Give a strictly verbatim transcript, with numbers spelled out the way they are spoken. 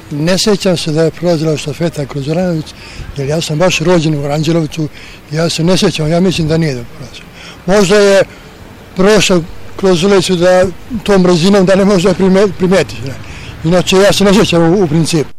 Ne sjećam se da je prolazila štafeta kroz Oranović, jer ja sam baš rođen u Aranđelovcu i ja se ne sjećam, ja mislim da nije da prolazila. Možda je prošao kroz ulicu da tom brzinom da ne može primjetiti. Inače ja se ne sjećam u, u principu.